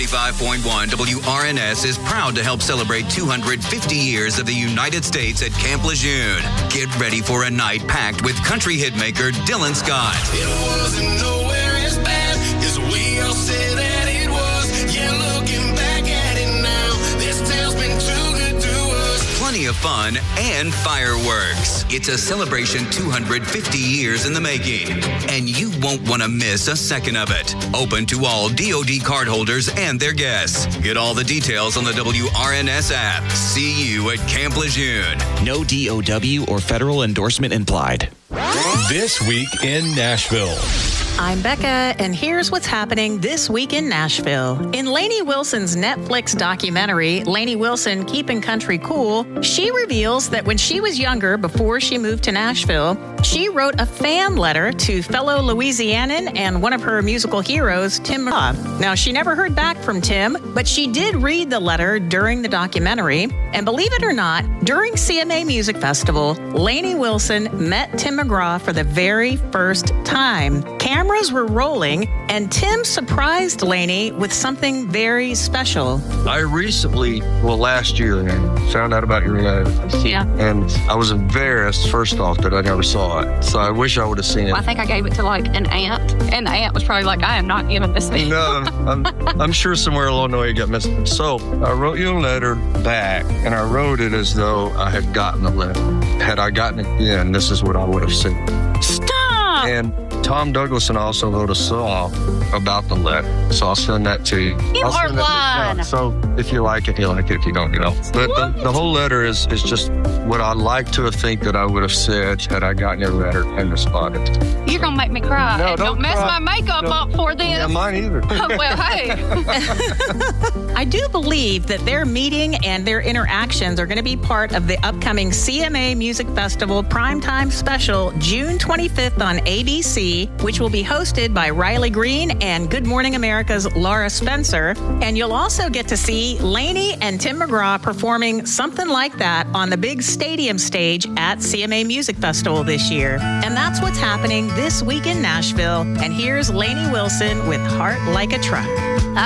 95.1 WRNS is proud to help celebrate 250 years of the United States at Camp Lejeune. Get ready for a night packed with country hitmaker Dylan Scott. It wasn't nowhere as bad as we all said that it was. Yeah, looking back at it now, this town's been too good to us. Plenty of fun and fireworks. It's a celebration 250 years in the making, and you won't want to miss a second of it. Open to all DoD cardholders and their guests. Get all the details on the WRNS app. See you at Camp Lejeune. No DOW or federal endorsement implied. This week in Nashville. I'm Becca, and here's what's happening this week in Nashville. In Lainey Wilson's Netflix documentary, Lainey Wilson, Keeping Country Cool, she reveals that when she was younger, before she moved to Nashville, she wrote a fan letter to fellow Louisianan and one of her musical heroes, Tim McGraw. Now, she never heard back from Tim, but she did read the letter during the documentary. And believe it or not, during CMA Music Festival, Lainey Wilson met Tim McGraw for the very first time. Cameras were rolling, and Tim surprised Lainey with something very special. I recently, last year, found out about your letter. Yeah. And I was embarrassed, first off, that I never saw it. So I wish I would have seen it. Well, I think I gave it to like an aunt, and the aunt was probably like, I am not giving this thing. No, I'm sure somewhere along the way it got missed. So I wrote you a letter back, and I wrote it as though I had gotten the letter. Had I gotten it again, this is what I would have said. Stop! And Tom Douglason also wrote a song about the letter, so I'll send that to you. You are lying. So if you like it, you like it. If you don't, you don't. But the whole letter is just what I'd like to think that I would have said had I gotten your letter and responded. You're going to make me cry. No, And don't mess cry. my makeup up for this. Yeah, mine either. Well, hey. I do believe that their meeting and their interactions are going to be part of the upcoming CMA Music Festival Primetime Special, June 25th on ABC, which will be hosted by Riley Green and Good Morning America's Laura Spencer. And you'll also get to see Lainey and Tim McGraw performing something like that on the big stadium stage at CMA Music Festival this year. And that's what's happening this week in Nashville. And here's Lainey Wilson with Heart Like a Truck.